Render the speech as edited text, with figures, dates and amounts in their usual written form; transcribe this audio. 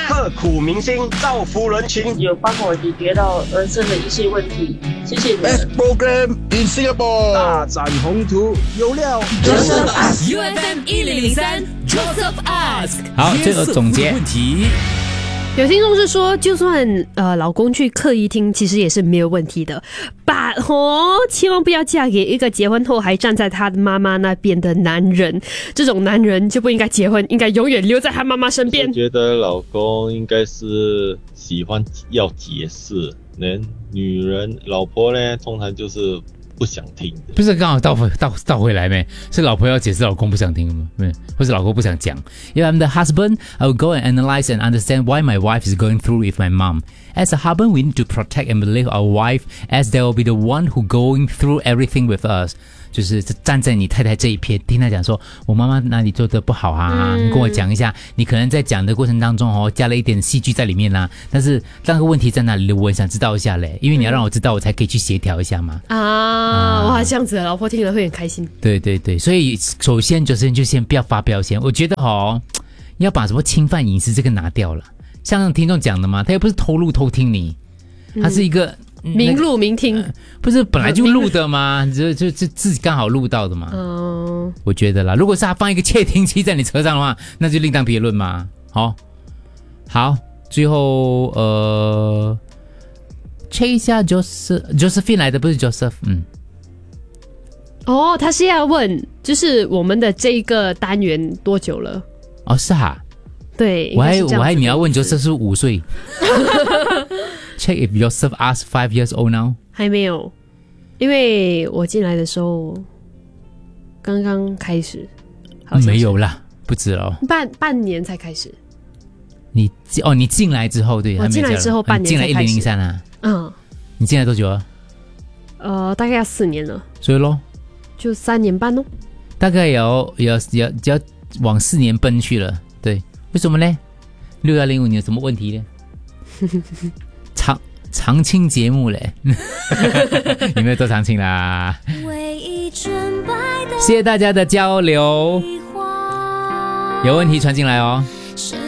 刻苦铭心，造福人群， 有帮我解决到人生的一些问题，谢谢你们。 Best program in Singapore， 大展宏图，有料。 Joseph Ask UFM 1003 Joseph Ask。 好，最后总结问题。 有听众是说，就算老公去刻意听，其实也是没有问题的。But 千万不要嫁给一个结婚后还站在他的妈妈那边的男人，这种男人就不应该结婚，应该永远留在他妈妈身边。 我觉得老公应该是喜欢要解释，女人老婆呢，通常就是不想听的。 不是刚好倒回来没？是老婆要解释，老公不想听吗？没，或是老公不想讲。If I'm the husband, I will go and analyze and understand why my wife is going through with my mom. As a husband, we need to protect and believe our wife, as they will be the one who going through everything with us. 就是站在你太太这一边，听她讲说，我妈妈哪里做得不好啊？你跟我讲一下。你可能在讲的过程当中加了一点戏剧在里面啦，但是那个问题在哪里，我很想知道一下嘞，因为你要让我知道，我才可以去协调一下嘛。 哇，这样子，老婆听了会很开心。 对对对，所以首先就先不要发飙先，我觉得要把什么侵犯隐私这个拿掉了。像听众讲的嘛，他又不是偷听你，他是一个。 明录明听， 不是本来就录的吗？就自己刚好录到的嘛。我觉得啦，如果是他放一个窃听器在你车上的话，那就另当别论嘛。好，最后check 一下 Josephine 来的，不是 Joseph。 他是要问，就是我们的这一个单元多久了？ 是啊。 对， 我还你要问 Joseph 是5岁。Check if Joseph asked 5 years old now。 还没有，因为我进来的时候刚刚开始。 没有啦，不止了。 半年才开始。 你进来之后，对， 我进来之后半年才开始。 进来1003啊。你进来多久了？ 大概要4年了。所以咯， 就3年半咯。 大概要往4年奔去了。对，为什么呢？6105你有什么问题呢？常青节目嘞。有没有做常青啦？谢谢大家的交流，有问题传进来哦。